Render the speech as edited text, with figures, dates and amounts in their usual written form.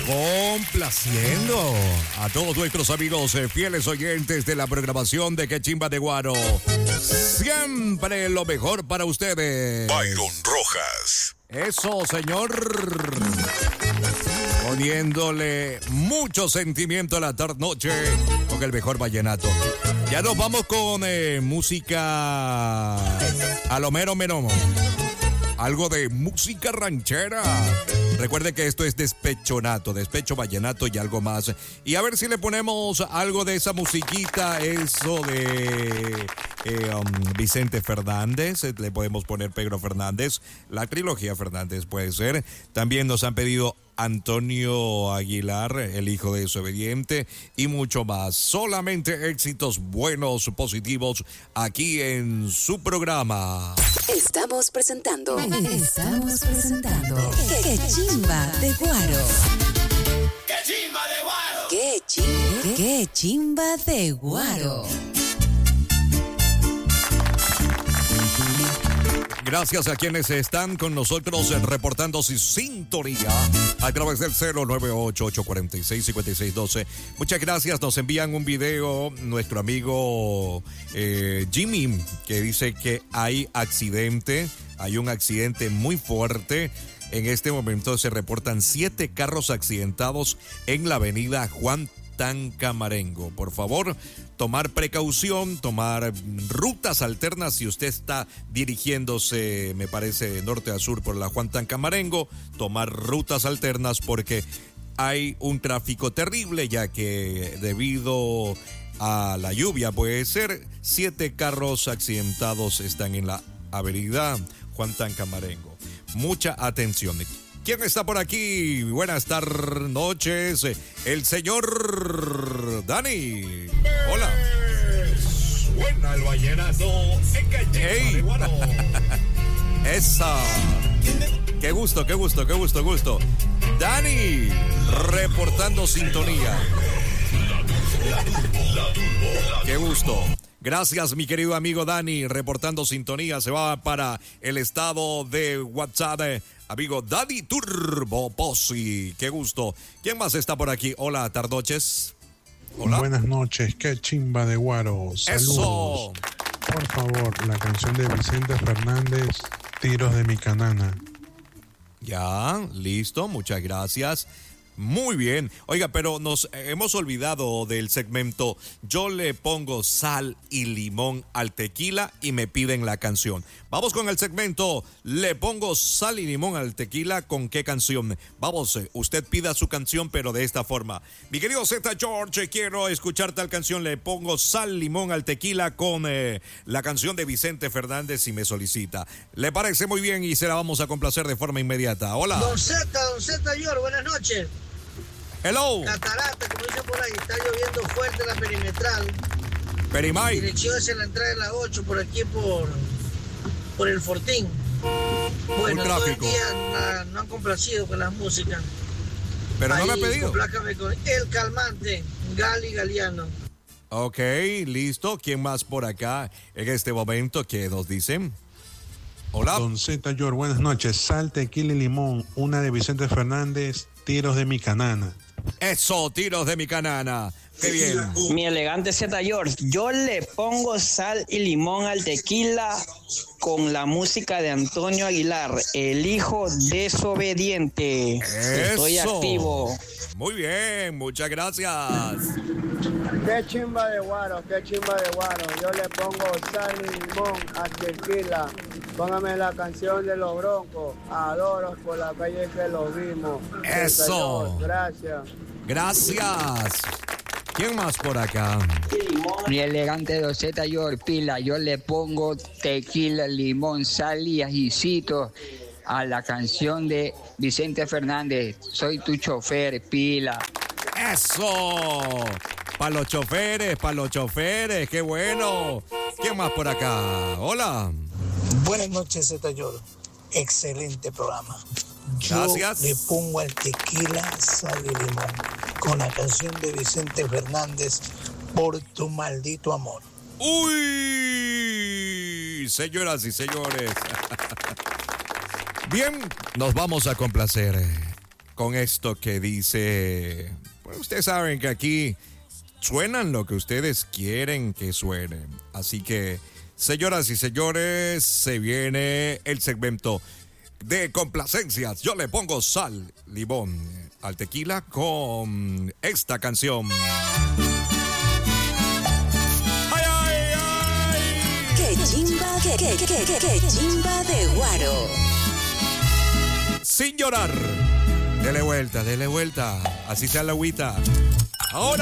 Complaciendo a todos nuestros amigos fieles oyentes de la programación de Que Chimba de Guaro. Siempre lo mejor para ustedes. Byron Rojas. Eso, señor. Poniéndole mucho sentimiento a la tarde-noche con el mejor vallenato. Ya nos vamos con música a lo mero meromo. Algo de música ranchera. Recuerde que esto es despecho vallenato y algo más. Y a ver si le ponemos algo de esa musiquita, eso de Vicente Fernández. Le podemos poner Pedro Fernández. La trilogía Fernández puede ser. También nos han pedido Antonio Aguilar, el hijo de Desobediente, y mucho más. Solamente éxitos buenos, positivos, aquí en su programa. Estamos presentando Que Chimba de Guaro. ¡Qué chimba de Guaro! Que Chimba de Guaro. Gracias a quienes están con nosotros reportando su sintonía a través del 098-846-5612. Muchas gracias. Nos envían un video nuestro amigo Jimmy, que dice que hay un accidente muy fuerte. En este momento se reportan 7 carros accidentados en la avenida Juan Tancamarengo. Por favor, tomar precaución, tomar rutas alternas si usted está dirigiéndose, me parece, de norte a sur por la Juan Tancamarengo, tomar rutas alternas porque hay un tráfico terrible, ya que debido a la lluvia puede ser, 7 carros accidentados están en la avenida Juan Tancamarengo. Mucha atención. ¿Quién está por aquí? Buenas noches. El señor Dani. Hola. Suena el vallenato en Que Chimba de Guaro. Esa. Qué gusto. Dani, reportando sintonía. Qué gusto. Gracias, mi querido amigo Dani, reportando sintonía. Se va para el estado de WhatsApp. Amigo Dani Turbo Posi, qué gusto. ¿Quién más está por aquí? Hola, tardoches. Hola. Buenas noches, Qué Chimba de Guaro. Saludos. Eso. Por favor, la canción de Vicente Fernández, Tiros de mi Canana. Ya, listo, muchas gracias. Muy bien. Oiga, pero nos hemos olvidado del segmento Yo le pongo sal y limón al tequila y me piden la canción. Vamos con el segmento Le pongo sal y limón al tequila. ¿Con qué canción? Vamos, usted pida su canción, pero de esta forma. Mi querido Z George, quiero escuchar tal canción. Le pongo sal, limón al tequila con la canción de Vicente Fernández si me solicita. ¿Le parece? Muy bien y se la vamos a complacer de forma inmediata. Hola. Don Z George, buenas noches. Hello. Catarata, como dicen por ahí, está lloviendo fuerte la perimetral. Perimay. Dirección hacia la entrada de la 8, por aquí por el Fortín. Bueno, todo el día no han complacido con la música. Pero ahí, no me ha pedido. Complácame con El Calmante, Gali Galeano. Ok, listo. ¿Quién más por acá en este momento que nos dicen? Hola. Don Z George, buenas noches. Sal, tequila y limón, una de Vicente Fernández, Tiros de mi Canana. Eso, Tiros de mi Canana. Qué bien. Mi elegante Z George, yo le pongo sal y limón al tequila con la música de Antonio Aguilar, el hijo desobediente. Estoy activo. Muy bien, muchas gracias. Qué chimba de Guaro. Yo le pongo sal y limón al tequila. Póngame la canción de Los Broncos, Adoros por la calle que los vimos. Eso. Gracias. ¿Quién más por acá? Mi elegante Doceta George, pila, yo le pongo tequila, limón, sal y ajicito a la canción de Vicente Fernández, Soy tu chofer, pila. ¡Eso! Para los choferes, qué bueno. ¿Quién más por acá? Hola. Buenas noches, Z George. Excelente programa. Gracias. Yo le pongo al tequila, sal y limón con la canción de Vicente Fernández, Por tu maldito amor. ¡Uy! Señoras y señores. Bien, nos vamos a complacer con esto que dice, pues ustedes saben que aquí suenan lo que ustedes quieren que suenen. Así que, señoras y señores, se viene el segmento de complacencias. Yo le pongo sal, limón al tequila con esta canción. ¡Ay, ay, ay! ¡Qué chimba, qué chimba de Guaro! Sin llorar. Dele vuelta, así sea la agüita. Ahora.